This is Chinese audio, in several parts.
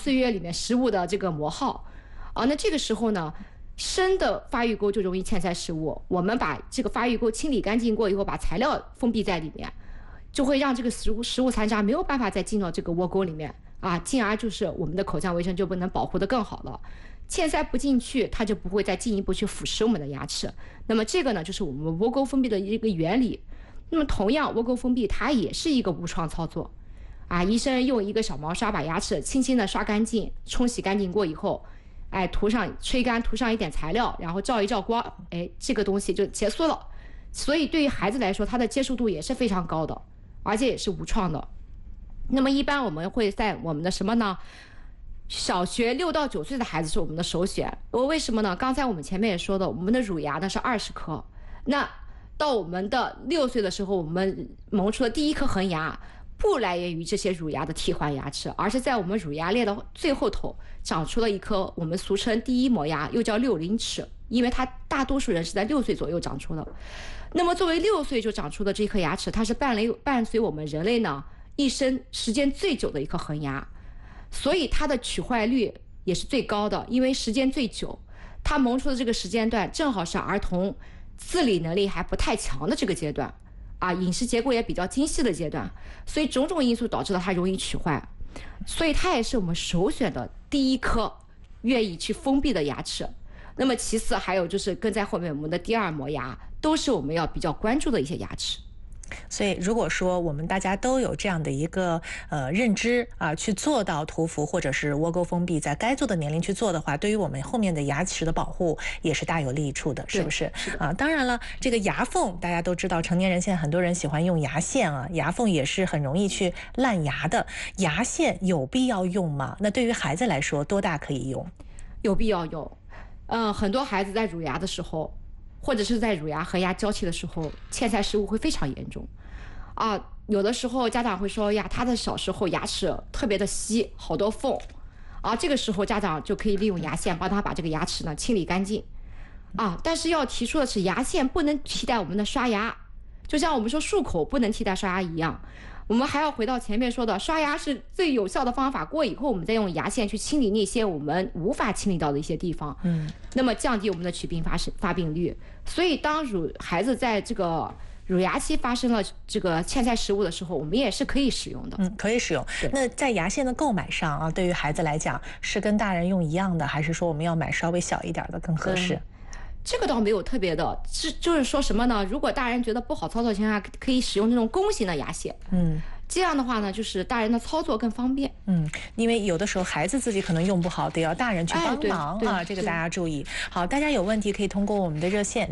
岁月里面食物的这个磨耗啊。那这个时候呢，深的发育沟就容易嵌塞食物。我们把这个发育沟清理干净过以后，把材料封闭在里面，就会让这个食物残渣没有办法再进到这个窝沟里面啊，进而就是我们的口腔卫生就不能保护得更好了。嵌塞不进去，它就不会再进一步去腐蚀我们的牙齿。那么这个呢，就是我们窝沟封闭的一个原理。那么同样，窝沟封闭它也是一个无创操作啊。医生用一个小毛刷把牙齿轻轻的刷干净，冲洗干净过以后，吹干，涂上一点材料，然后照一照光，这个东西就结束了。所以对于孩子来说，它的接受度也是非常高的，而且也是无创的。那么一般我们会在我们的什么呢？小学6到9岁的孩子是我们的首选。为什么呢？刚才我们前面也说的，我们的乳牙呢是20颗，那到我们的6岁的时候，我们萌出的第一颗恒牙不来源于这些乳牙的替换牙齿，而是在我们乳牙列的最后头长出了一颗我们俗称第一磨牙，又叫六龄齿，因为它大多数人是在6岁左右长出的。那么作为6岁就长出的这颗牙齿，它是伴随我们人类呢一生时间最久的一颗恒牙，所以它的取坏率也是最高的，因为时间最久，它萌出的这个时间段正好是儿童自理能力还不太强的这个阶段啊，饮食结构也比较精细的阶段，所以种种因素导致了它容易取坏，所以它也是我们首选的第一颗愿意去封闭的牙齿。那么其次还有就是跟在后面我们的第二磨牙，都是我们要比较关注的一些牙齿。 所以如果说我们大家都有这样的一个认知啊，去做到涂氟或者是窝沟封闭，在该做的年龄去做的话，对于我们后面的牙齿的保护也是大有利处的，是不是？啊，当然了，这个牙缝大家都知道，成年人现在很多人喜欢用牙线啊，牙缝也是很容易去烂牙的。牙线有必要用吗？那对于孩子来说，多大可以用？ 有必要用。很多孩子在乳牙的时候，或者是在乳牙和牙交替的时候，嵌塞食物会非常严重啊。有的时候家长会说呀，他的小时候牙齿特别的稀，好多缝啊，这个时候家长就可以利用牙线帮他把这个牙齿呢清理干净啊。但是要提出的是，牙线不能替代我们的刷牙，就像我们说漱口不能替代刷牙一样，我们还要回到前面说的，刷牙是最有效的方法，过以后我们再用牙线去清理那些我们无法清理到的一些地方，那么降低我们的龋病发病率。所以当孩子在这个乳牙期发生了这个嵌塞食物的时候，我们也是可以使用的。 可以使用。那在牙线的购买上啊，对于孩子来讲是跟大人用一样的，还是说我们要买稍微小一点的更合适？ 这个倒没有特别的，就是说什么呢？如果大人觉得不好操作的情况下，可以使用这种弓形的牙线。这样的话呢，就是大人的操作更方便。 因为有的时候孩子自己可能用不好，得要大人去帮忙啊，这个大家注意。好，大家有问题可以通过我们的热线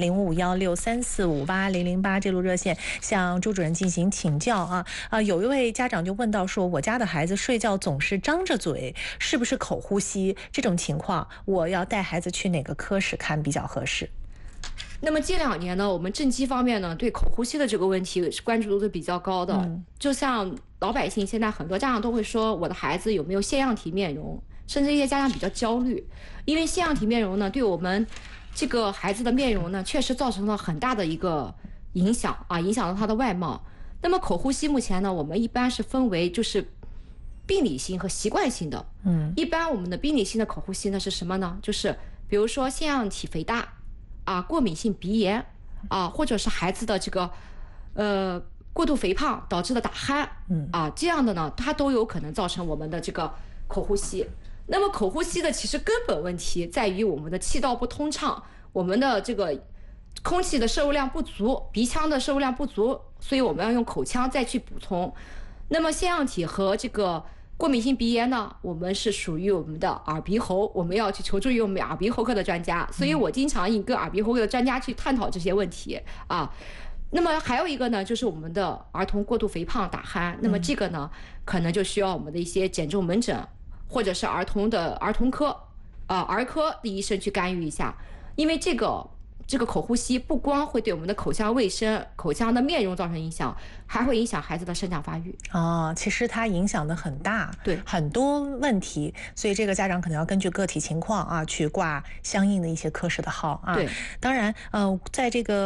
055163458008这路热线向朱主任进行请教啊。有一位家长就问到说，我家的孩子睡觉总是张着嘴，是不是口呼吸？这种情况我要带孩子去哪个科室看比较合适？ 那么近2年呢，我们正畸方面呢，对口呼吸的这个问题关注度是比较高的。就像老百姓现在很多家长都会说，我的孩子有没有腺样体面容，甚至一些家长比较焦虑，因为腺样体面容呢，对我们这个孩子的面容呢，确实造成了很大的一个影响啊，影响了他的外貌。那么口呼吸目前呢，我们一般是分为就是病理性和习惯性的。一般我们的病理性的口呼吸呢是什么呢？就是比如说腺样体肥大啊，过敏性鼻炎啊，或者是孩子的这个过度肥胖导致的打鼾啊，这样的呢，它都有可能造成我们的这个口呼吸。那么口呼吸的其实根本问题在于我们的气道不通畅，我们的这个空气的摄入量不足，鼻腔的摄入量不足，所以我们要用口腔再去补充。那么腺样体和这个过敏性鼻炎呢，我们是属于我们的耳鼻喉，我们要去求助于我们耳鼻喉科的专家，所以我经常跟耳鼻喉科的专家去探讨这些问题啊。那么还有一个呢，就是我们的儿童过度肥胖打鼾，那么这个呢，可能就需要我们的一些减重门诊，或者是儿童科儿科的医生去干预一下，因为这个口呼吸不光会对我们的口腔卫生、口腔的面容造成影响，还会影响孩子的生长发育。 其实它影响的很大， 对， 很多问题，所以这个家长可能要根据个体情况啊，去挂相应的一些科室的号啊。 对， 当然，在这个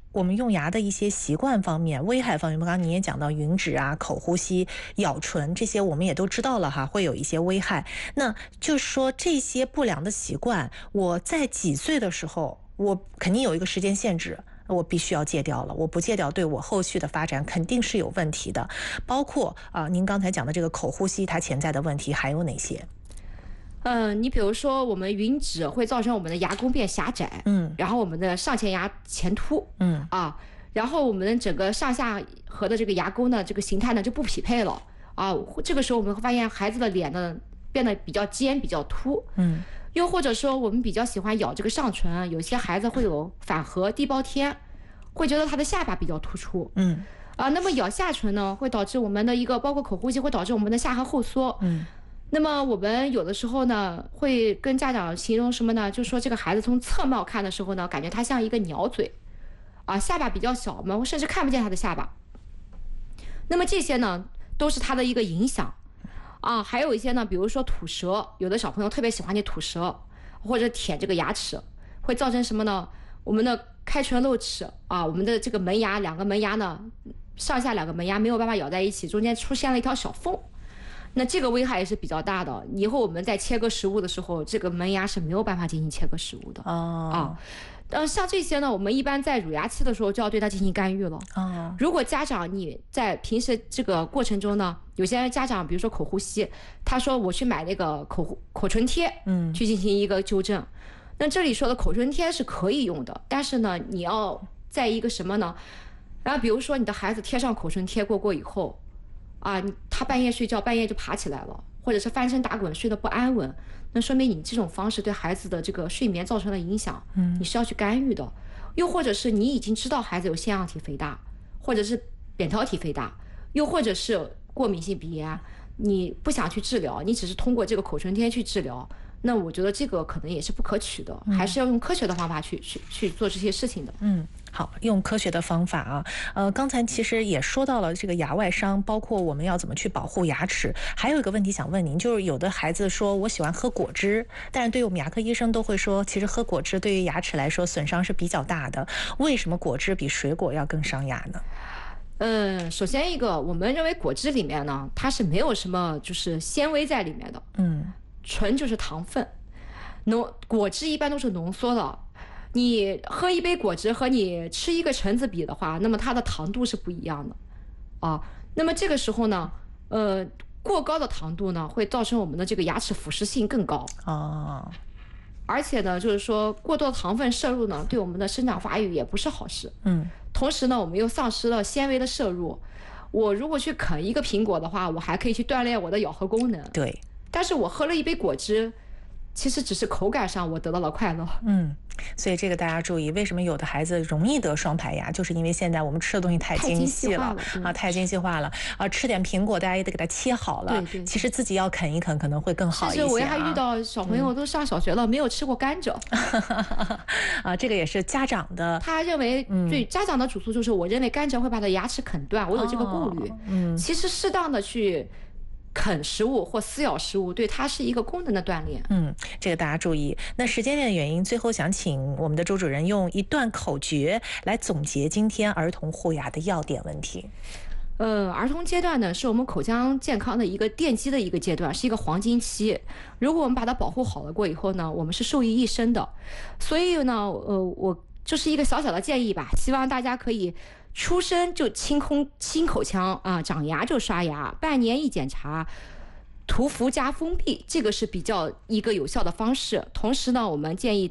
我们用牙的一些习惯方面、危害方面，刚刚你也讲到吮指啊、口呼吸、咬唇这些，我们也都知道了哈，会有一些危害。那就是说这些不良的习惯，我在几岁的时候，我肯定有一个时间限制。我必须要戒掉了，我不戒掉对我后续的发展肯定是有问题的。包括您刚才讲的这个口呼吸，它潜在的问题还有哪些？ 你比如说我们吮指会造成我们的牙弓变狭窄，然后我们的上前牙前凸，然后我们整个上下颌的这个牙弓呢，这个形态呢就不匹配了啊。这个时候我们会发现孩子的脸呢变得比较尖、比较凸，又或者说我们比较喜欢咬这个上唇，有些孩子会有反颌地包天，会觉得他的下巴比较突出，那么咬下唇呢，会导致我们的一个包括口呼吸，会导致我们的下颌后缩，那么我们有的时候呢，会跟家长形容什么呢？就说这个孩子从侧貌看的时候呢，感觉他像一个鸟嘴，下巴比较小，我们甚至看不见他的下巴。那么这些呢，都是他的一个影响。还有一些呢，比如说吐舌，有的小朋友特别喜欢去吐舌，或者舔这个牙齿，会造成什么呢？我们的开唇露齿我们的这个门牙，两个门牙呢，上下两个门牙没有办法咬在一起，中间出现了一条小缝。那这个危害也是比较大的，以后我们在切割食物的时候，这个门牙是没有办法进行切割食物的像这些呢，我们一般在乳牙期的时候就要对它进行干预了。如果家长你在平时这个过程中呢，有些家长比如说口呼吸，他说我去买那个口唇贴，去进行一个纠正。那这里说的口唇贴是可以用的，但是呢，你要在一个什么呢？然后比如说你的孩子贴上口唇贴过以后。他半夜睡觉，半夜就爬起来了，或者是翻身打滚，睡得不安稳，那说明你这种方式对孩子的这个睡眠造成了影响，你是要去干预的。又或者是你已经知道孩子有腺样体肥大，或者是扁桃体肥大，又或者是过敏性鼻炎，你不想去治疗，你只是通过这个口唇贴去治疗，那我觉得这个可能也是不可取的，还是要用科学的方法去做这些事情的。 好，用科学的方法刚才其实也说到了这个牙外伤，包括我们要怎么去保护牙齿。还有一个问题想问您，就是有的孩子说我喜欢喝果汁，但是对于我们牙科医生都会说，其实喝果汁对于牙齿来说损伤是比较大的。为什么果汁比水果要更伤牙呢？ 首先一个，我们认为果汁里面呢，它是没有什么就是纤维在里面的，纯就是糖分。果汁一般都是浓缩的。你喝一杯果汁和你吃一个橙子比的话，那么它的糖度是不一样的那么这个时候呢，过高的糖度呢，会造成我们的这个牙齿腐蚀性更高而且呢，就是说过多的糖分摄入呢，对我们的生长发育也不是好事。同时呢，我们又丧失了纤维的摄入。我如果去啃一个苹果的话，我还可以去锻炼我的咬合功能。 对， 但是我喝了一杯果汁，其实只是口感上我得到了快乐。 所以这个大家注意，为什么有的孩子容易得双排牙，就是因为现在我们吃的东西太精细了太精细化了吃点苹果大家也得给它切好了，其实自己要啃一啃可能会更好一些。 甚至我还遇到小朋友都上小学了，没有吃过甘蔗这个也是家长的， 他认为对家长的主诉就是我认为甘蔗会把他的牙齿啃断，我有这个顾虑。其实适当的去啃食物或撕咬食物，对它是一个功能的锻炼。 这个大家注意。那时间的原因，最后想请我们的周主任用一段口诀来总结今天儿童护牙的要点问题。 儿童阶段呢，是我们口腔健康的一个奠基的一个阶段，是一个黄金期。如果我们把它保护好了过以后呢，我们是受益一生的。所以呢，我就是一个小小的建议吧，希望大家可以出生就清口腔长牙就刷牙，半年一检查，涂氟加封闭，这个是比较一个有效的方式。同时呢，我们建议